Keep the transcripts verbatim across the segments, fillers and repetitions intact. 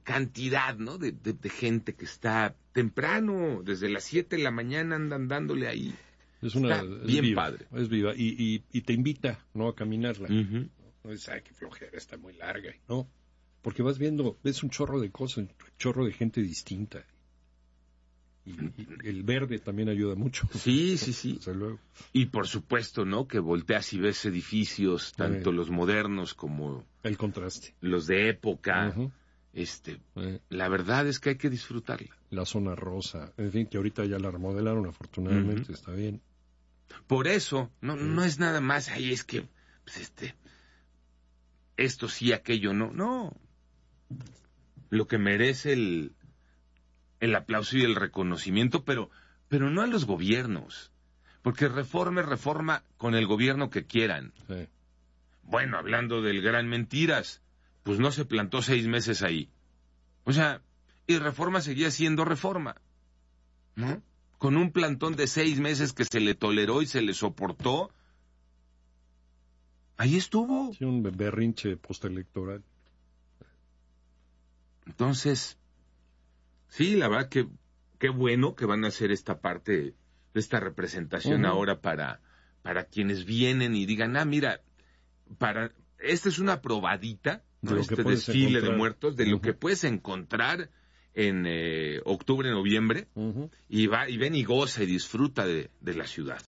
cantidad, ¿no? De, de, de gente que está temprano, desde las siete de la mañana andan dándole ahí. Es una, está es bien viva, padre. Es viva y, y, y te invita, ¿no? A caminarla. Uh-huh. No dices, ay, qué flojera, está muy larga. No, porque vas viendo, ves un chorro de cosas, un chorro de gente distinta. Y, y el verde también ayuda mucho. Sí, sí, sí. Desde luego. Y por supuesto, ¿no? Que volteas y ves edificios, tanto Eh, los modernos como el contraste. los de época. Uh-huh. Este, eh, la verdad es que hay que disfrutarla. La zona rosa, en fin, que ahorita ya la remodelaron, afortunadamente, Uh-huh. está bien. Por eso, no, Sí. no es nada más, ahí es que, pues este, esto sí, aquello no, no. Lo que merece el, el aplauso y el reconocimiento, pero, pero no a los gobiernos, porque reforma, reforma con el gobierno que quieran. Sí. Bueno, hablando del gran mentiras, pues no se plantó seis meses ahí. O sea, y reforma seguía siendo reforma, ¿no? Con un plantón de seis meses que se le toleró y se le soportó, ahí estuvo. Sí, un berrinche postelectoral. Entonces, sí, la verdad que qué bueno que van a hacer esta parte de esta representación uh-huh. ahora para, para quienes vienen y digan, ah, mira, para esta es una probadita, ¿no? De este desfile encontrar. de muertos, de uh-huh. lo que puedes encontrar en eh, octubre, noviembre, uh-huh. y va y ven y goza y disfruta de, de la ciudad.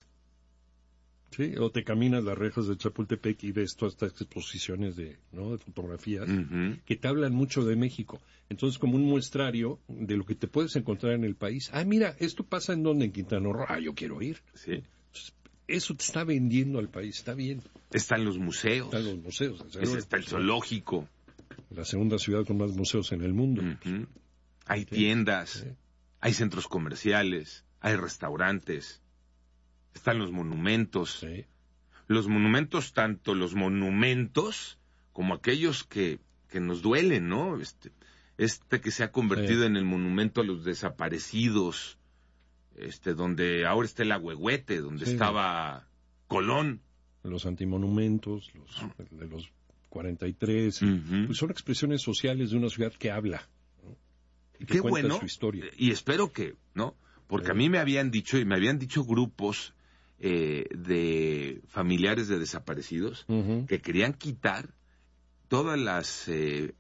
Sí, o te caminas las rejas de Chapultepec y ves todas estas exposiciones de, ¿no? de fotografías uh-huh. que te hablan mucho de México. Entonces, como un muestrario de lo que te puedes encontrar en el país. Ah, mira, esto pasa en donde, en Quintana Roo. Ah, yo quiero ir. Sí. Entonces, eso te está vendiendo al país, está bien. Están los museos. Están los museos. Es, está el zoológico. La segunda ciudad con más museos en el mundo. Uh-huh. Hay sí, tiendas, sí. hay centros comerciales, hay restaurantes, están los monumentos. Sí. Los monumentos, tanto los monumentos como aquellos que, que nos duelen, ¿no? Este, este que se ha convertido sí. en el monumento a los desaparecidos, este, donde ahora está el Ahuehuete, donde sí. estaba Colón. Los antimonumentos, los de los cuarenta y tres, uh-huh. pues son expresiones sociales de una ciudad que habla. Y qué bueno, su historia. Y espero que, ¿no? Porque sí. a mí me habían dicho, y me habían dicho grupos eh, de familiares de desaparecidos uh-huh. que querían quitar todas las eh,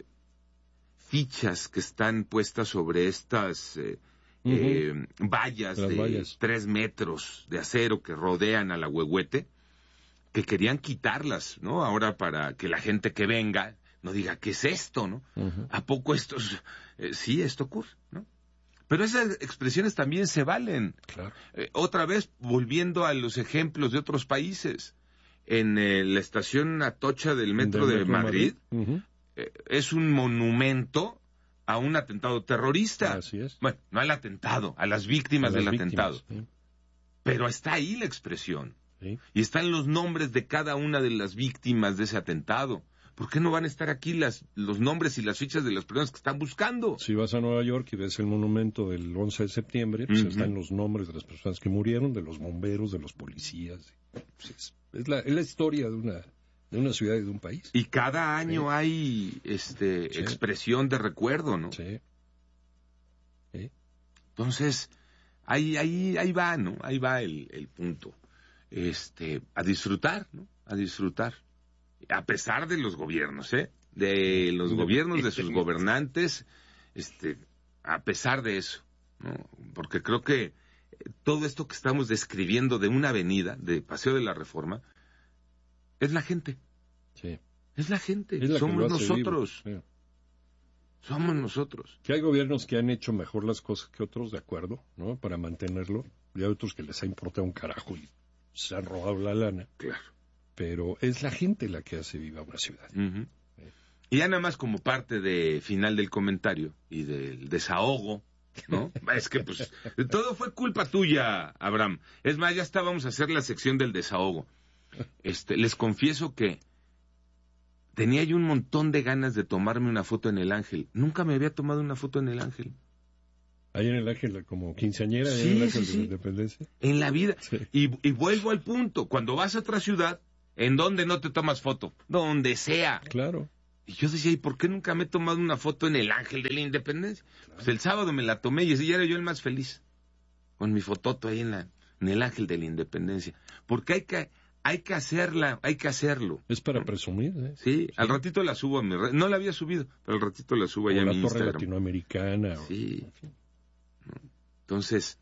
fichas que están puestas sobre estas eh, uh-huh. eh, vallas las de vallas. tres metros de acero que rodean al Ahuehuete, que querían quitarlas, ¿no? Ahora para que la gente que venga no diga, ¿qué es esto, no? Uh-huh. ¿A poco esto es, eh, sí, esto ocurre, ¿no? Pero esas expresiones también se valen. Claro. Eh, otra vez, volviendo a los ejemplos de otros países, en eh, la estación Atocha del metro de, de metro Madrid, Madrid. Uh-huh. eh, es un monumento a un atentado terrorista. Así es. Bueno, no al atentado, a las víctimas a del las víctimas, atentado. Sí. Pero está ahí la expresión. Sí. Y están los nombres de cada una de las víctimas de ese atentado. ¿Por qué no van a estar aquí las, los nombres y las fichas de las personas que están buscando? Si vas a Nueva York y ves el monumento del once de septiembre, pues uh-huh. están los nombres de las personas que murieron, de los bomberos, de los policías. Pues es, es, la, es la historia de una, de una ciudad y de un país. Y cada año sí. hay este, sí. expresión de recuerdo, ¿no? Sí. sí. Entonces, ahí, ahí, ahí va, ¿no? Ahí va el, el punto. Este, a disfrutar, ¿no? A disfrutar. A pesar de los gobiernos, ¿eh? De los gobiernos, de sus gobernantes, este, a pesar de eso, ¿no? Porque creo que todo esto que estamos describiendo de una avenida, de Paseo de la Reforma, es la gente. Sí. Es la gente. Es la Somos nosotros. Sí. Somos nosotros. Que hay gobiernos que han hecho mejor las cosas que otros, de acuerdo, ¿no? Para mantenerlo. Y hay otros que les ha importado un carajo y se han robado la lana. Claro. Pero es la gente la que hace viva una ciudad. Uh-huh. Sí. Y ya nada más como parte de final del comentario y del desahogo, ¿no? Es que pues todo fue culpa tuya, Abraham. Es más, ya estábamos a hacer la sección del desahogo. Este, les confieso que tenía yo un montón de ganas de tomarme una foto en el Ángel. Nunca me había tomado una foto en el Ángel. Ahí en el Ángel, como quinceañera, sí, en el Ángel sí, de sí. la Independencia. En la vida. Sí. Y, y vuelvo al punto. Cuando vas a otra ciudad, ¿en dónde no te tomas foto? Donde sea. Claro. Y yo decía, ¿y por qué nunca me he tomado una foto en el Ángel de la Independencia? Claro. Pues el sábado me la tomé y ya era yo el más feliz. Con mi fototo ahí en, la, en el Ángel de la Independencia. Porque hay que, hay que hacerla, hay que hacerlo. Es para presumir, ¿eh? Sí, sí, al ratito la subo a mi red. No la había subido, pero al ratito la subo allá a mi Instagram. La Torre Latinoamericana. Sí. O... Entonces,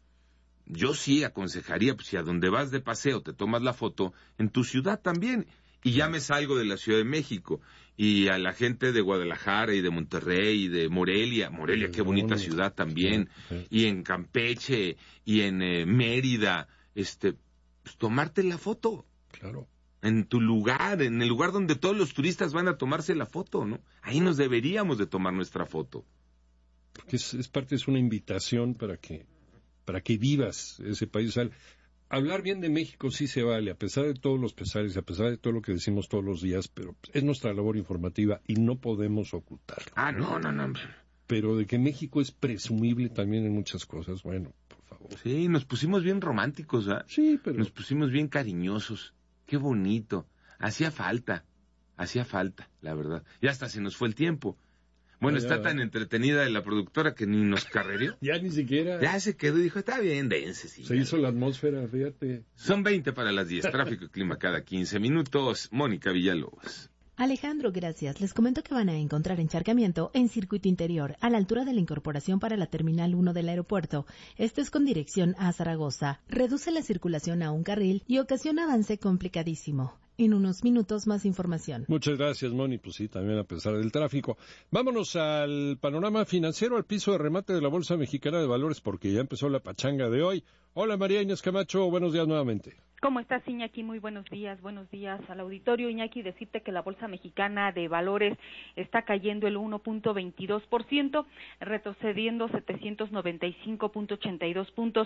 yo sí aconsejaría, pues si a donde vas de paseo te tomas la foto, en tu ciudad también. Y ya me salgo de la Ciudad de México. Y a la gente de Guadalajara y de Monterrey y de Morelia. Morelia, qué bonita ciudad también. Sí, sí. Y en Campeche y en eh, Mérida. Este, pues tomarte la foto. Claro. En tu lugar, en el lugar donde todos los turistas van a tomarse la foto, ¿no? Ahí nos deberíamos de tomar nuestra foto. Porque es, es parte, es una invitación para que, para que vivas ese país. O sea, hablar bien de México sí se vale, a pesar de todos los pesares, a pesar de todo lo que decimos todos los días, pero es nuestra labor informativa y no podemos ocultarlo. Ah, no, no, no. Pero de que México es presumible también en muchas cosas, bueno, por favor. Sí, nos pusimos bien románticos, ¿verdad? Sí, pero... Nos pusimos bien cariñosos. Qué bonito. Hacía falta, hacía falta, la verdad. Y hasta se nos fue el tiempo. Bueno, está tan entretenida la productora que ni nos carrereó. Ya ni siquiera. Ya se quedó y dijo, está bien, dense. Sí, se hizo la atmósfera, fíjate. Son veinte para las diez. Tráfico y clima cada quince minutos. Mónica Villalobos. Alejandro, gracias. Les comento que van a encontrar encharcamiento en circuito interior, a la altura de la incorporación para la Terminal uno del aeropuerto. Esto es con dirección a Zaragoza. Reduce la circulación a un carril y ocasiona avance complicadísimo. En unos minutos más información. Muchas gracias, Moni. Pues sí, también a pesar del tráfico. Vámonos al panorama financiero, al piso de remate de la Bolsa Mexicana de Valores, porque ya empezó la pachanga de hoy. Hola, María Inés Camacho. Buenos días nuevamente. ¿Cómo estás, Iñaki? Muy buenos días. Buenos días al auditorio. Iñaki, decirte que la Bolsa Mexicana de Valores está cayendo el uno punto veintidós por ciento, retrocediendo setecientos noventa y cinco punto ochenta y dos puntos,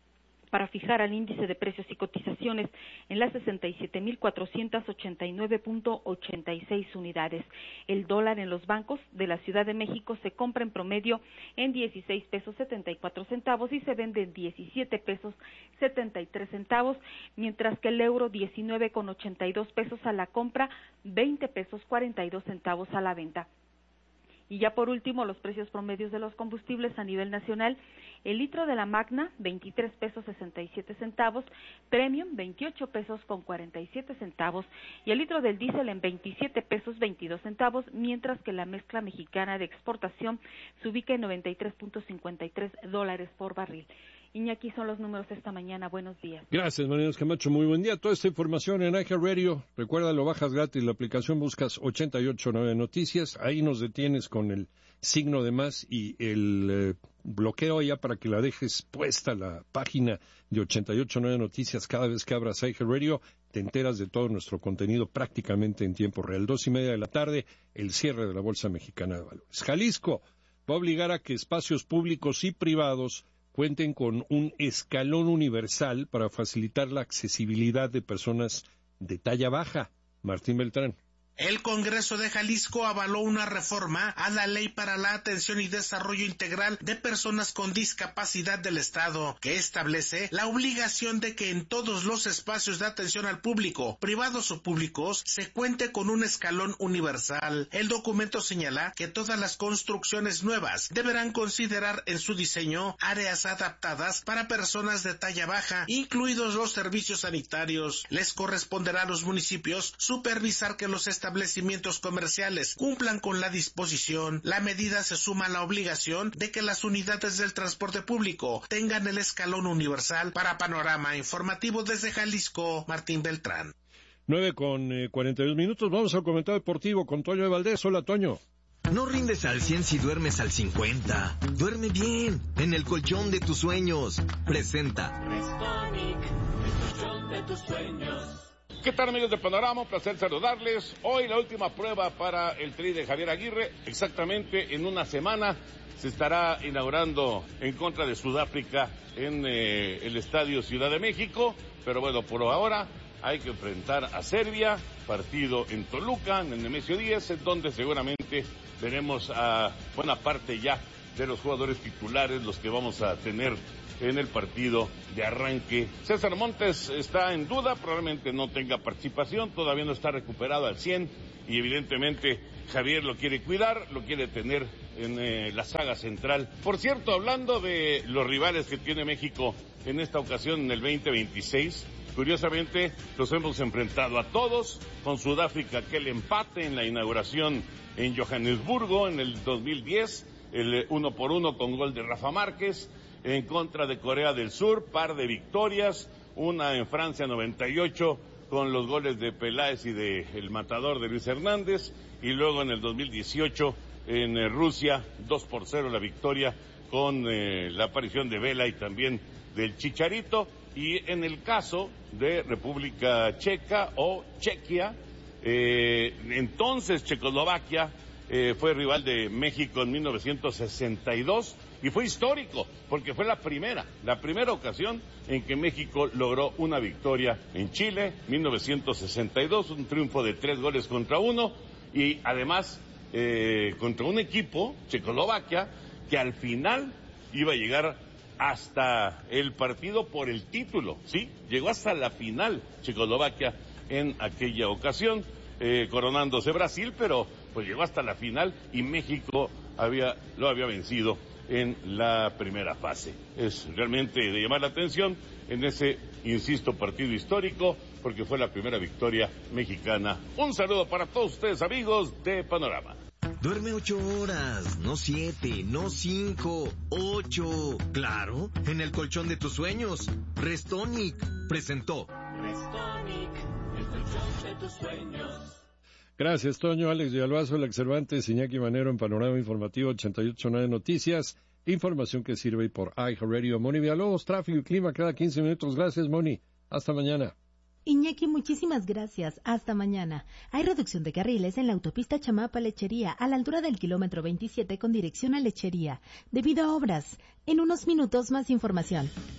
para fijar al índice de precios y cotizaciones en las sesenta y siete mil cuatrocientos ochenta y nueve punto ochenta y seis unidades. El dólar en los bancos de la Ciudad de México se compra en promedio en dieciséis pesos setenta y cuatro centavos y se vende en diecisiete pesos setenta y tres centavos, mientras que el euro diecinueve con ochenta y dos pesos a la compra, veinte pesos cuarenta y dos centavos a la venta. Y ya por último, los precios promedios de los combustibles a nivel nacional: el litro de la Magna, veintitrés pesos sesenta y siete centavos, Premium, veintiocho pesos con cuarenta y siete centavos, y el litro del diésel en veintisiete pesos veintidós centavos, mientras que la mezcla mexicana de exportación se ubica en noventa y tres punto cincuenta y tres dólares por barril. Iñaki, son los números esta mañana. Buenos días. Gracias, María Camacho. Muy buen día. Toda esta información en iHeartRadio. Recuerda, lo bajas gratis la aplicación, buscas ochenta y ocho punto nueve Noticias. Ahí nos detienes con el signo de más y el eh, bloqueo ya para que la dejes puesta la página de ochenta y ocho punto nueve Noticias. Cada vez que abras iHeartRadio te enteras de todo nuestro contenido prácticamente en tiempo real. Dos y media de la tarde, el cierre de la Bolsa Mexicana de Valores. Jalisco va a obligar a que espacios públicos y privados cuenten con un escalón universal para facilitar la accesibilidad de personas de talla baja. Martín Beltrán. El Congreso de Jalisco avaló una reforma a la Ley para la Atención y Desarrollo Integral de Personas con Discapacidad del Estado, que establece la obligación de que en todos los espacios de atención al público, privados o públicos, se cuente con un escalón universal. El documento señala que todas las construcciones nuevas deberán considerar en su diseño áreas adaptadas para personas de talla baja, incluidos los servicios sanitarios. Les corresponderá a los municipios supervisar que los establecimientos establecimientos comerciales cumplan con la disposición. La medida se suma a la obligación de que las unidades del transporte público tengan el escalón universal. Para Panorama Informativo desde Jalisco, Martín Beltrán. Nueve con eh, cuarenta y dos minutos. Vamos al comentario deportivo con Toño de Valdés. Hola, Toño. No rindes al cien si duermes al cincuenta. Duerme bien, en el colchón de tus sueños. Presenta Restonic, el colchón de tus sueños. ¿Qué tal, amigos de Panorama? Un placer saludarles. Hoy la última prueba para el Tri de Javier Aguirre. Exactamente en una semana se estará inaugurando en contra de Sudáfrica en eh, el Estadio Ciudad de México. Pero bueno, por ahora hay que enfrentar a Serbia, partido en Toluca, en el Nemesio diez, en donde seguramente veremos a buena parte ya de los jugadores titulares, los que vamos a tener en el partido de arranque. César Montes está en duda, probablemente no tenga participación, todavía no está recuperado al cien y evidentemente Javier lo quiere cuidar, lo quiere tener en eh, la saga central. Por cierto, hablando de los rivales que tiene México en esta ocasión en el veinte veintiséis, curiosamente los hemos enfrentado a todos, con Sudáfrica aquel empate en la inauguración en Johannesburgo en el dos mil diez, el uno por uno con gol de Rafa Márquez, en contra de Corea del Sur, par de victorias, una en Francia noventa y ocho con los goles de Peláez y de el matador de Luis Hernández, y luego en el dos mil dieciocho en eh, Rusia dos por cero la victoria con eh, la aparición de Vela y también del Chicharito. Y en el caso de República Checa o Chequia, eh, entonces Checoslovaquia eh, fue rival de México en mil novecientos sesenta y dos y fue histórico porque fue la primera, la primera ocasión en que México logró una victoria en Chile, mil novecientos sesenta y dos, un triunfo de tres goles contra uno y además eh, contra un equipo, Checoslovaquia, que al final iba a llegar hasta el partido por el título, ¿sí? Llegó hasta la final Checoslovaquia en aquella ocasión, eh, coronándose Brasil, pero pues llegó hasta la final y México había, lo había vencido en la primera fase. Es realmente de llamar la atención en ese, insisto, partido histórico, porque fue la primera victoria mexicana. Un saludo para todos ustedes, amigos de Panorama. Duerme ocho horas, no siete, no cinco, ocho. Claro, en el colchón de tus sueños. Restonic presentó. Restonic, el colchón de tus sueños. Gracias, Toño, Alex Villalbazo, Alex Cervantes, Iñaki Manero en Panorama Informativo ochenta y ocho punto nueve Noticias. Información que sirve por iHeartRadio. Moni Villalobos, tráfico y clima cada quince minutos. Gracias, Moni. Hasta mañana. Iñaki, muchísimas gracias. Hasta mañana. Hay reducción de carriles en la autopista Chamapa-Lechería, a la altura del kilómetro veintisiete con dirección a Lechería, debido a obras. En unos minutos más información.